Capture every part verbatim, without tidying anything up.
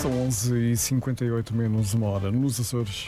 São onze e cinquenta e oito menos uma hora nos Açores.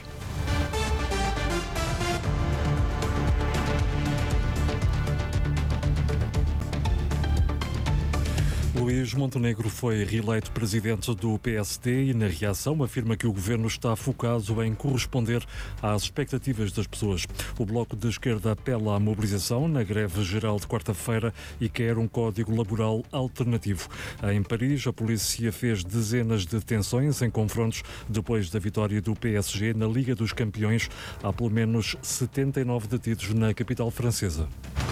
Luís Montenegro foi reeleito presidente do P S D e, na reação, afirma que o governo está focado em corresponder às expectativas das pessoas. O Bloco de Esquerda apela à mobilização na greve geral de quarta-feira e quer um código laboral alternativo. Em Paris, a polícia fez dezenas de detenções em confrontos depois da vitória do P S G na Liga dos Campeões. Há pelo menos setenta e nove detidos na capital francesa.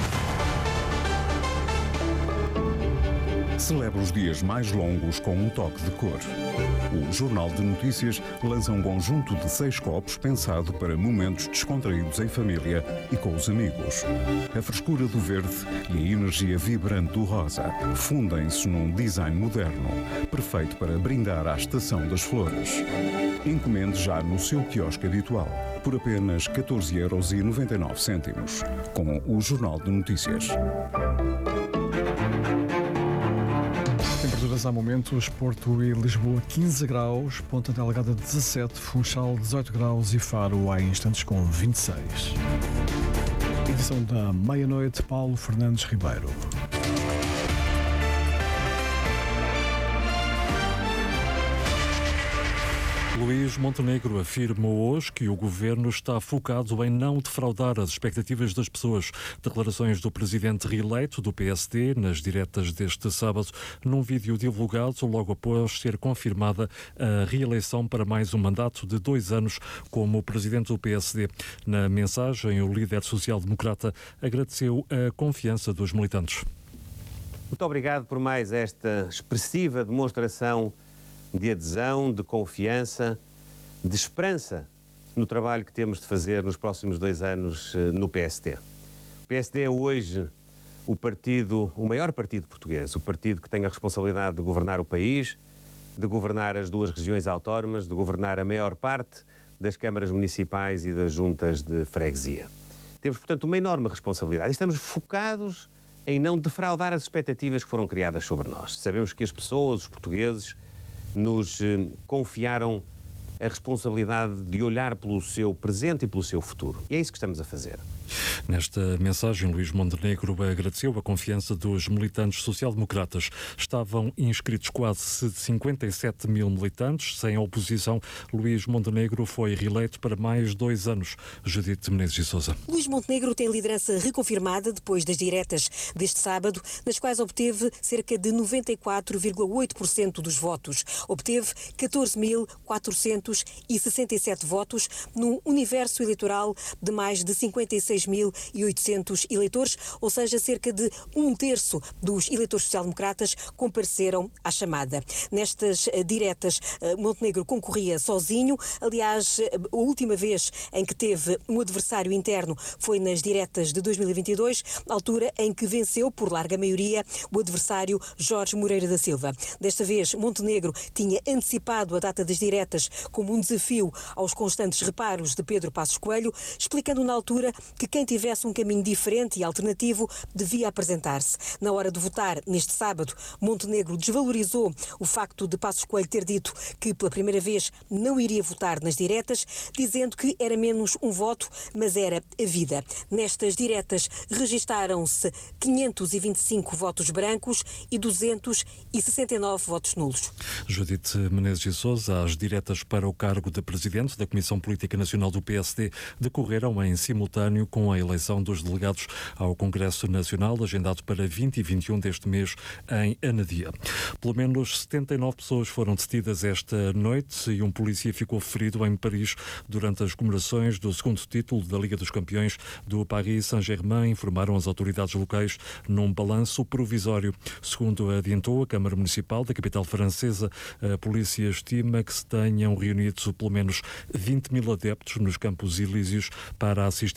Celebra os dias mais longos com um toque de cor. O Jornal de Notícias lança um conjunto de seis copos pensado para momentos descontraídos em família e com os amigos. A frescura do verde e a energia vibrante do rosa fundem-se num design moderno, perfeito para brindar à estação das flores. Encomende já no seu quiosque habitual, por apenas catorze euros e noventa e nove cêntimos, com o Jornal de Notícias. Temperaturas há momentos: Porto e Lisboa quinze graus, Ponta Delgada dezassete, Funchal dezoito graus e Faro há instantes com vinte e seis. Edição da meia-noite, Paulo Fernandes Ribeiro. Luís Montenegro afirma hoje que o governo está focado em não defraudar as expectativas das pessoas. Declarações do presidente reeleito do P S D nas diretas deste sábado, num vídeo divulgado logo após ser confirmada a reeleição para mais um mandato de dois anos como presidente do P S D. Na mensagem, o líder social-democrata agradeceu a confiança dos militantes. Muito obrigado por mais esta expressiva demonstração de adesão, de confiança, de esperança no trabalho que temos de fazer nos próximos dois anos no P S D. O P S D é hoje o partido, o maior partido português, o partido que tem a responsabilidade de governar o país, de governar as duas regiões autónomas, de governar a maior parte das câmaras municipais e das juntas de freguesia. Temos, portanto, uma enorme responsabilidade e estamos focados em não defraudar as expectativas que foram criadas sobre nós. Sabemos que as pessoas, os portugueses, nos eh, confiaram a responsabilidade de olhar pelo seu presente e pelo seu futuro. E é isso que estamos a fazer. Nesta mensagem, Luís Montenegro agradeceu a confiança dos militantes social-democratas. Estavam inscritos quase cinquenta e sete mil militantes. Sem oposição, Luís Montenegro foi reeleito para mais dois anos. Judite Menezes e Sousa. Luís Montenegro tem liderança reconfirmada depois das diretas deste sábado, nas quais obteve cerca de noventa e quatro vírgula oito por cento dos votos. Obteve catorze mil quatrocentos e sessenta e sete votos num universo eleitoral de mais de cinquenta e seis mil e oitocentos eleitores, ou seja, cerca de um terço dos eleitores social-democratas compareceram à chamada. Nestas uh, diretas, uh, Montenegro concorria sozinho. Aliás, uh, a última vez em que teve um adversário interno foi nas diretas de dois mil e vinte e dois, altura em que venceu por larga maioria o adversário Jorge Moreira da Silva. Desta vez, Montenegro tinha antecipado a data das diretas como um desafio aos constantes reparos de Pedro Passos Coelho, explicando na altura que quem tivesse um caminho diferente e alternativo devia apresentar-se. Na hora de votar, neste sábado, Montenegro desvalorizou o facto de Passos Coelho ter dito que pela primeira vez não iria votar nas diretas, dizendo que era menos um voto, mas era a vida. Nestas diretas registaram-se quinhentos e vinte e cinco votos brancos e duzentos e sessenta e nove votos nulos. Judite Menezes e Sousa, as diretas para o cargo de presidente da Comissão Política Nacional do P S D decorreram em simultâneo com a eleição dos delegados ao Congresso Nacional, agendado para vinte e vinte e um deste mês em Anadia. Pelo menos setenta e nove pessoas foram detidas esta noite e um polícia ficou ferido em Paris durante as comemorações do segundo título da Liga dos Campeões do Paris Saint-Germain, informaram as autoridades locais num balanço provisório. Segundo adiantou a Câmara Municipal da capital francesa, a polícia estima que se tenham reunido pelo menos vinte mil adeptos nos Campos Elíseos para assistir à final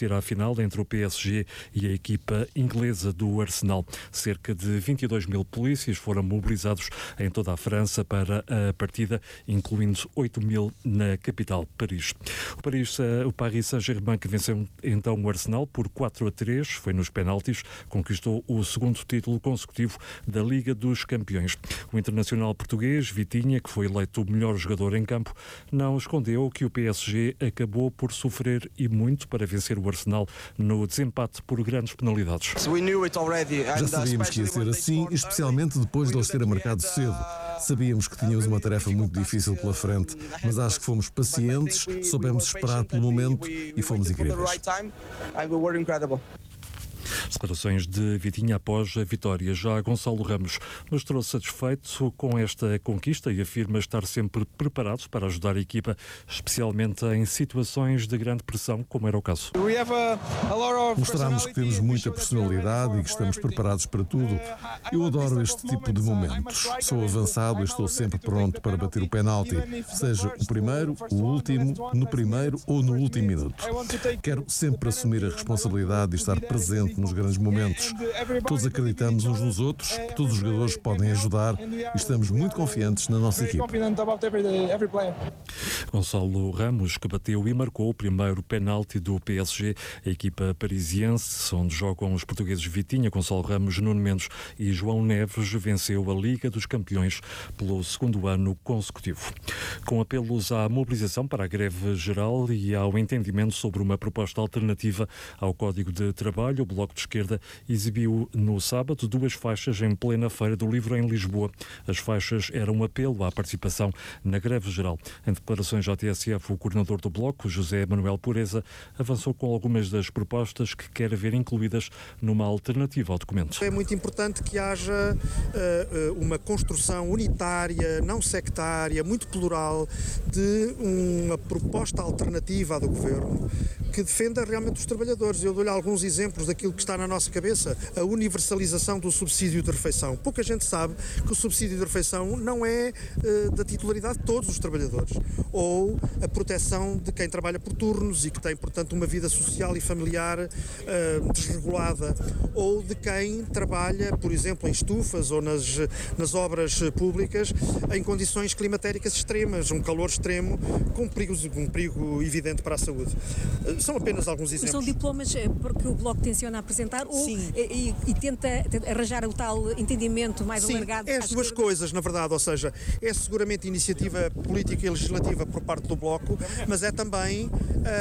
final entre o P S G e a equipa inglesa do Arsenal. Cerca de vinte e dois mil polícias foram mobilizados em toda a França para a partida, incluindo oito mil na capital, Paris. O, Paris, o Paris Saint-Germain, que venceu então o Arsenal por quatro a três, foi nos penaltis, conquistou o segundo título consecutivo da Liga dos Campeões. O internacional português, Vitinha, que foi eleito o melhor jogador em campo, não escondeu que o P S G acabou por sofrer e muito para vencer o Arsenal no desempate por grandes penalidades. Já sabíamos que ia ser assim, especialmente depois de eles terem marcado cedo. Sabíamos que tínhamos uma tarefa muito difícil pela frente, mas acho que fomos pacientes, soubemos esperar pelo momento e fomos incríveis. Declarações de Vitinha após a vitória. Já Gonçalo Ramos mostrou-se satisfeito com esta conquista e afirma estar sempre preparado para ajudar a equipa, especialmente em situações de grande pressão, como era o caso. Mostramos que temos muita personalidade e que estamos preparados para tudo. Eu adoro este tipo de momentos. Sou avançado e estou sempre pronto para bater o penalti, seja o primeiro, o último, no primeiro ou no último minuto. Quero sempre assumir a responsabilidade de estar presente nos grandes momentos. Todos acreditamos uns nos outros, todos os jogadores podem ajudar e estamos muito confiantes na nossa equipe. Gonçalo Ramos, que bateu e marcou o primeiro penalti do P S G, a equipa parisiense, onde jogam os portugueses Vitinha, Gonçalo Ramos, Nuno Mendes e João Neves, venceu a Liga dos Campeões pelo segundo ano consecutivo. Com apelos à mobilização para a greve geral e ao entendimento sobre uma proposta alternativa ao Código de Trabalho, o Bloco de Esquerda exibiu no sábado duas faixas em plena Feira do Livro em Lisboa. As faixas eram um apelo à participação na greve geral. Em declarações à T S F, o coordenador do Bloco, José Manuel Pureza, avançou com algumas das propostas que quer ver incluídas numa alternativa ao documento. É muito importante que haja uh, uma construção unitária, não sectária, muito plural, de uma proposta alternativa à do Governo, que defenda realmente os trabalhadores. Eu dou-lhe alguns exemplos daquilo que está na nossa cabeça. A universalização do subsídio de refeição. Pouca gente sabe que o subsídio de refeição não é uh, da titularidade de todos os trabalhadores. Ou a proteção de quem trabalha por turnos e que tem, portanto, uma vida social e familiar uh, desregulada. Ou de quem trabalha, por exemplo, em estufas ou nas, nas obras públicas em condições climatéricas extremas, um calor extremo com perigos, um perigo evidente para a saúde. Uh, São apenas alguns exemplos. São diplomas porque o Bloco tenciona apresentar ou e, e tenta arranjar o tal entendimento mais Sim, alargado? é as duas coisas, na verdade, ou seja, é seguramente iniciativa política e legislativa por parte do Bloco, mas é também uh,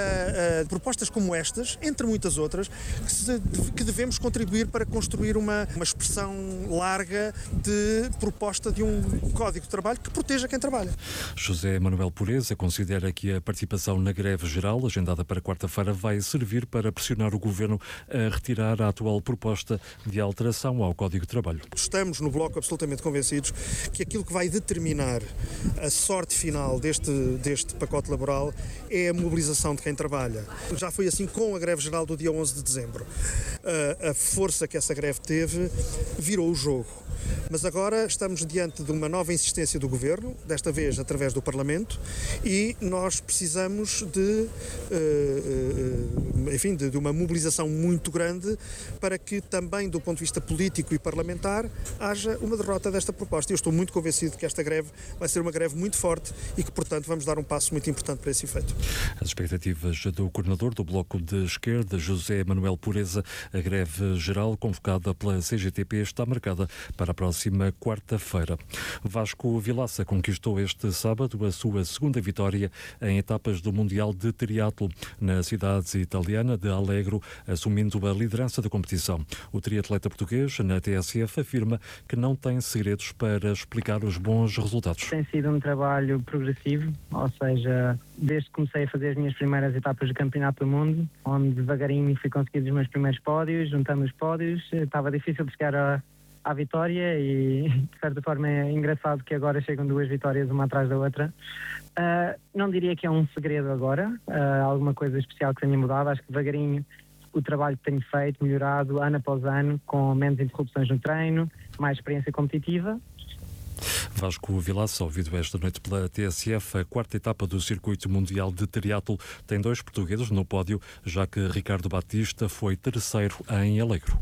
uh, propostas como estas, entre muitas outras, que, se, que devemos contribuir para construir uma, uma expressão larga de proposta de um Código de Trabalho que proteja quem trabalha. José Manuel Pureza considera que a participação na greve geral, agendada para quarta-feira, vai servir para pressionar o Governo a retirar a atual proposta de alteração ao Código de Trabalho. Estamos no Bloco absolutamente convencidos que aquilo que vai determinar a sorte final deste, deste pacote laboral é a mobilização de quem trabalha. Já foi assim com a greve geral do dia onze de dezembro. A, a força que essa greve teve virou o jogo. Mas agora estamos diante de uma nova insistência do Governo, desta vez através do Parlamento, e nós precisamos de, enfim, de uma mobilização muito grande para que também do ponto de vista político e parlamentar haja uma derrota desta proposta. Eu estou muito convencido que esta greve vai ser uma greve muito forte e que, portanto, vamos dar um passo muito importante para esse efeito. As expectativas do coordenador do Bloco de Esquerda, José Manuel Pureza, a greve geral convocada pela C G T P está marcada para a próxima quarta-feira. Vasco Vilaça conquistou este sábado a sua segunda vitória em etapas do Mundial de Triatlo na cidade italiana de Allegro, assumindo a liderança da competição. O triatleta português, na T S F, afirma que não tem segredos para explicar os bons resultados. Tem sido um trabalho progressivo, ou seja, desde que comecei a fazer as minhas primeiras etapas do Campeonato do Mundo, onde devagarinho fui conseguindo os meus primeiros pódios, juntando os pódios, estava difícil de chegar a à vitória e, de certa forma, é engraçado que agora chegam duas vitórias uma atrás da outra. Uh, não diria que é um segredo agora, uh, alguma coisa especial que tenha mudado. Acho que devagarinho o trabalho que tenho feito, melhorado ano após ano, com menos interrupções no treino, mais experiência competitiva. Vasco Vilaça, ouvido esta noite pela T S F, a quarta etapa do Circuito Mundial de Triatlo tem dois portugueses no pódio, já que Ricardo Batista foi terceiro em Alegro.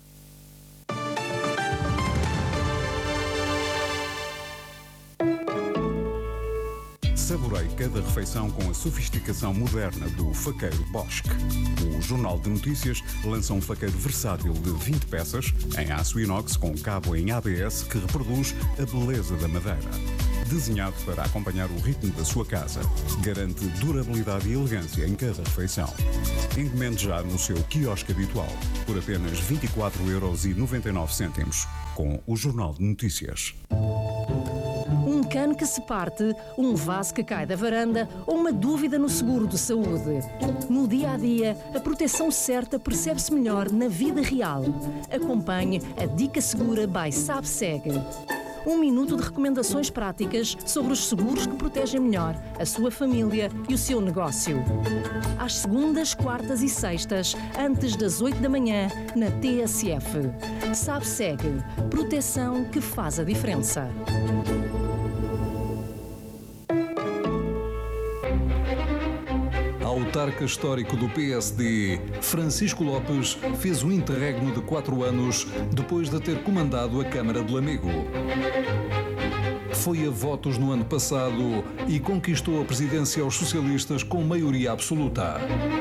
Saboreie cada refeição com a sofisticação moderna do faqueiro Bosch. O Jornal de Notícias lança um faqueiro versátil de vinte peças, em aço inox com cabo em A B S que reproduz a beleza da madeira. Desenhado para acompanhar o ritmo da sua casa, garante durabilidade e elegância em cada refeição. Encomende já no seu quiosque habitual, por apenas vinte e quatro euros e noventa e nove cêntimos, com o Jornal de Notícias. Um cano que se parte, um vaso que cai da varanda ou uma dúvida no seguro de saúde. No dia a dia, a proteção certa percebe-se melhor na vida real. Acompanhe a Dica Segura by SABSEG. Um minuto de recomendações práticas sobre os seguros que protegem melhor a sua família e o seu negócio. Às segundas, quartas e sextas, antes das oito da manhã, na T S F. SABSEG. Proteção que faz a diferença. Autarca histórico do P S D, Francisco Lopes, fez um interregno de quatro anos depois de ter comandado a Câmara de Lamego. Foi a votos no ano passado e conquistou a presidência aos socialistas com maioria absoluta.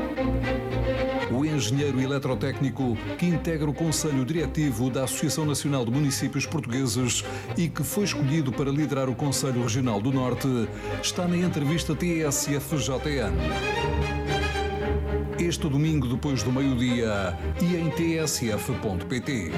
O engenheiro eletrotécnico que integra o Conselho Diretivo da Associação Nacional de Municípios Portugueses e que foi escolhido para liderar o Conselho Regional do Norte está na entrevista T S F J N. Este domingo depois do meio-dia e em t s f ponto p t.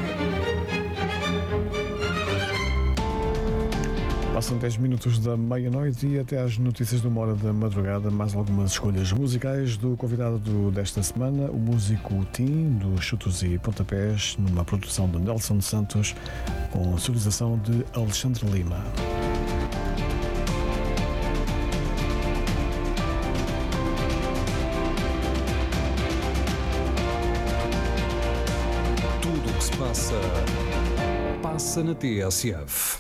Passam dez minutos da meia-noite e até às notícias de uma hora da madrugada, mais algumas escolhas musicais do convidado do, desta semana, o músico Tim, dos Chutos e Pontapés, numa produção de Nelson Santos, com sonorização de Alexandre Lima. Tudo o que se passa, passa na T S F.